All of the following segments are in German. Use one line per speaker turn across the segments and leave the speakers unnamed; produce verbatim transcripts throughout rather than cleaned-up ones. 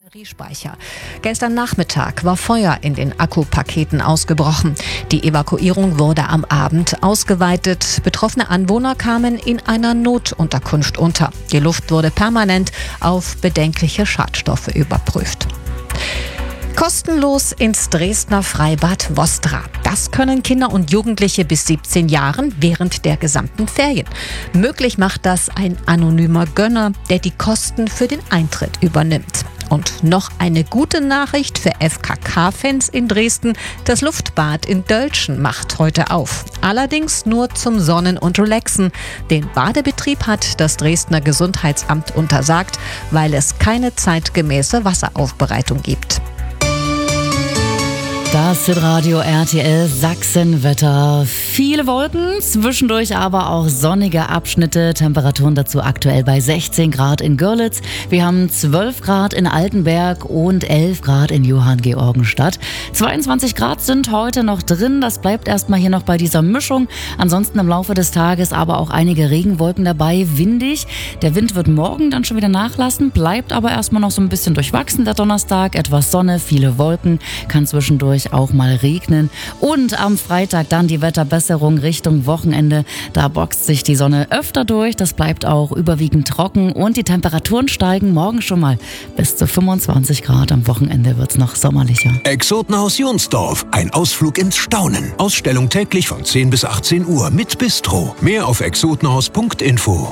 Batteriespeicher. Gestern Nachmittag war Feuer in den Akkupaketen ausgebrochen. Die Evakuierung wurde am Abend ausgeweitet. Betroffene Anwohner kamen in einer Notunterkunft unter. Die Luft wurde permanent auf bedenkliche Schadstoffe überprüft. Kostenlos ins Dresdner Freibad Vostra. Das können Kinder und Jugendliche bis siebzehn Jahren während der gesamten Ferien. Möglich macht das ein anonymer Gönner, der die Kosten für den Eintritt übernimmt. Und noch eine gute Nachricht für F K K-Fans in Dresden. Das Luftbad in Dölzschen macht heute auf. Allerdings nur zum Sonnen und Relaxen. Den Badebetrieb hat das Dresdner Gesundheitsamt untersagt, weil es keine zeitgemäße Wasseraufbereitung gibt.
Das Hitradio R T L Sachsenwetter. Viele Wolken, zwischendurch aber auch sonnige Abschnitte. Temperaturen dazu aktuell bei sechzehn Grad in Görlitz. Wir haben zwölf Grad in Altenberg und elf Grad in Johanngeorgenstadt. zweiundzwanzig Grad sind heute noch drin. Das bleibt erstmal hier noch bei dieser Mischung. Ansonsten im Laufe des Tages aber auch einige Regenwolken dabei. Windig. Der Wind wird morgen dann schon wieder nachlassen, bleibt aber erstmal noch so ein bisschen durchwachsen der Donnerstag. Etwas Sonne, viele Wolken, kann zwischendurch auch mal regnen. Und am Freitag dann die Wetterbesserung Richtung Wochenende. Da boxt sich die Sonne öfter durch. Das bleibt auch überwiegend trocken und die Temperaturen steigen morgen schon mal bis zu fünfundzwanzig Grad. Am Wochenende wird es noch sommerlicher.
Exotenhaus Jonsdorf. Ein Ausflug ins Staunen. Ausstellung täglich von zehn bis achtzehn Uhr mit Bistro. Mehr auf exotenhaus punkt info.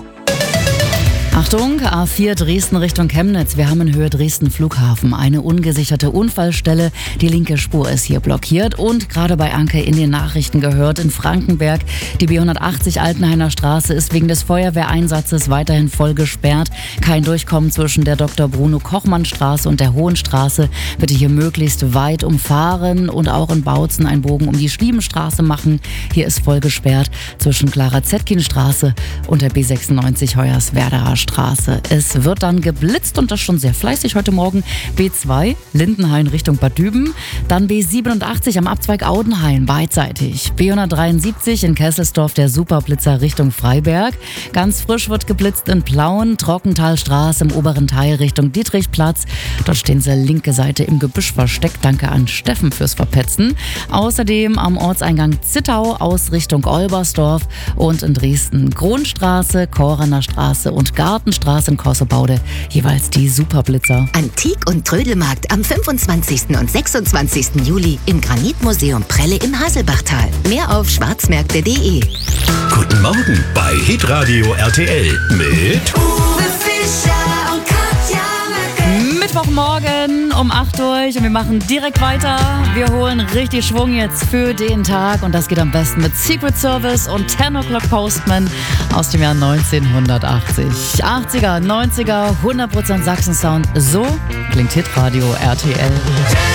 Achtung, A vier Dresden Richtung Chemnitz. Wir haben in Höhe Dresden Flughafen eine ungesicherte Unfallstelle. Die linke Spur ist hier blockiert und gerade bei Anke in den Nachrichten gehört, in Frankenberg. Die B hundertachtzig Altenhainer Straße ist wegen des Feuerwehreinsatzes weiterhin voll gesperrt. Kein Durchkommen zwischen der Doktor Bruno Kochmann Straße und der Hohenstraße. Bitte hier möglichst weit umfahren und auch in Bautzen einen Bogen um die Schliebenstraße machen. Hier ist voll gesperrt zwischen Clara Zetkin Straße und der B sechsundneunzig Hoyerswerdaer Straße. Straße. Es wird dann geblitzt und das schon sehr fleißig heute Morgen. B zwei Lindenhain Richtung Bad Düben, dann B siebenundachtzig am Abzweig Audenhain beidseitig. B hundertdreiundsiebzig in Kesselsdorf der Superblitzer Richtung Freiberg. Ganz frisch wird geblitzt in Plauen, Trockentalstraße im oberen Teil Richtung Dietrichplatz. Dort stehen sie linke Seite im Gebüsch versteckt. Danke an Steffen fürs Verpetzen. Außerdem am Ortseingang Zittau aus Richtung Olbersdorf und in Dresden Kronstraße, Korener Straße und Gartenstraße in Kossebaude, jeweils die Superblitzer.
Antik- und Trödelmarkt am fünfundzwanzigsten und sechsundzwanzigsten Juli im Granitmuseum Prelle im Haselbachtal. Mehr auf schwarzmärkte punkt de.
Guten Morgen bei Hitradio R T L mit
Uwe Fischer und Katja Möcke.
Mittwochmorgen um acht Uhr und wir machen direkt weiter. Wir holen richtig Schwung jetzt für den Tag und das geht am besten mit Secret Service und ten O'Clock Postman aus dem Jahr neunzehnhundertachtzig. achtziger, neunziger, hundert Prozent Sachsen-Sound. So klingt Hitradio R T L.